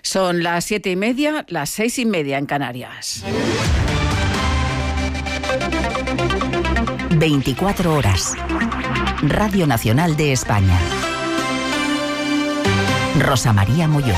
Son las 7:30, las 6:30 en Canarias. 24 horas. Radio Nacional de España. Rosa María Molló.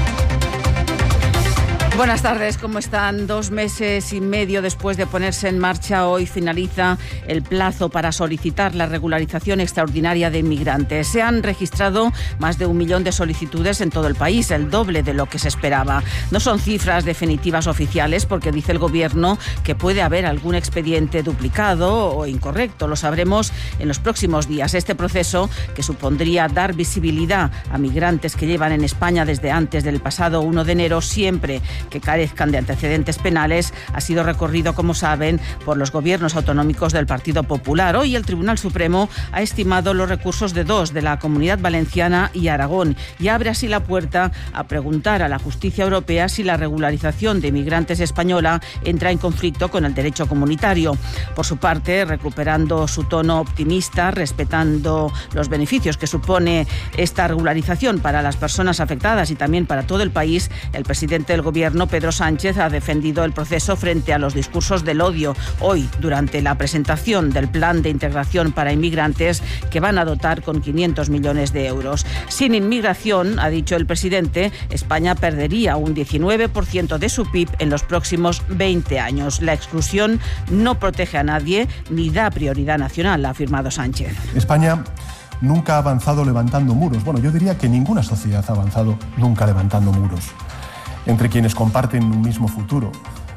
Buenas tardes, ¿cómo están? 2 meses y medio después de ponerse en marcha, hoy finaliza el plazo para solicitar la regularización extraordinaria de inmigrantes. Se han registrado más de 1 millón de solicitudes en todo el país, el doble de lo que se esperaba. No son cifras definitivas oficiales porque dice el Gobierno que puede haber algún expediente duplicado o incorrecto. Lo sabremos en los próximos días. Este proceso, que supondría dar visibilidad a migrantes que llevan en España desde antes del pasado 1 de enero, siempre que carezcan de antecedentes penales, ha sido recorrido, como saben, por los gobiernos autonómicos del Partido Popular. Hoy el Tribunal Supremo ha estimado los recursos de 2 de la Comunidad Valenciana y Aragón y abre así la puerta a preguntar a la justicia europea si la regularización de inmigrantes española entra en conflicto con el derecho comunitario. Por su parte, recuperando su tono optimista, respetando los beneficios que supone esta regularización para las personas afectadas y también para todo el país, el presidente del Gobierno, Pedro Sánchez, ha defendido el proceso frente a los discursos del odio. Hoy, durante la presentación del Plan de Integración para Inmigrantes, que van a dotar con 500 millones de euros. Sin inmigración, ha dicho el presidente, España perdería un 19% de su PIB en los próximos 20 años. La exclusión no protege a nadie ni da prioridad nacional, ha afirmado Sánchez. España nunca ha avanzado levantando muros. Bueno, yo diría que ninguna sociedad ha avanzado nunca levantando muros entre quienes comparten un mismo futuro.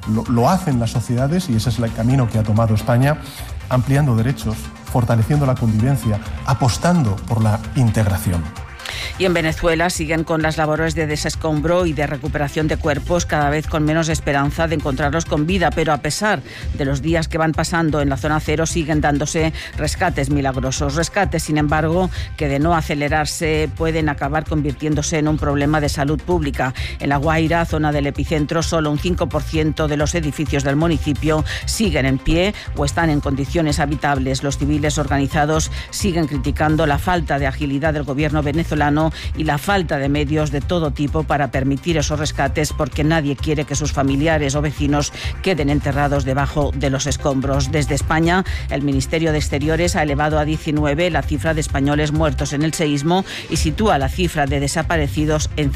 Lo hacen las sociedades y ese es el camino que ha tomado España, ampliando derechos, fortaleciendo la convivencia, apostando por la integración. Y en Venezuela siguen con las labores de desescombro y de recuperación de cuerpos, cada vez con menos esperanza de encontrarlos con vida, pero a pesar de los días que van pasando en la zona cero, siguen dándose rescates milagrosos. Rescates, sin embargo, que de no acelerarse pueden acabar convirtiéndose en un problema de salud pública. En La Guaira, zona del epicentro, solo un 5% de los edificios del municipio siguen en pie o están en condiciones habitables. Los civiles organizados siguen criticando la falta de agilidad del gobierno venezolano y la falta de medios de todo tipo para permitir esos rescates, porque nadie quiere que sus familiares o vecinos queden enterrados debajo de los escombros. Desde España, el Ministerio de Exteriores ha elevado a 19 la cifra de españoles muertos en el seísmo y sitúa la cifra de desaparecidos en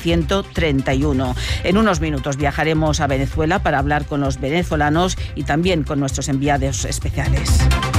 131. En unos minutos viajaremos a Venezuela para hablar con los venezolanos y también con nuestros enviados especiales.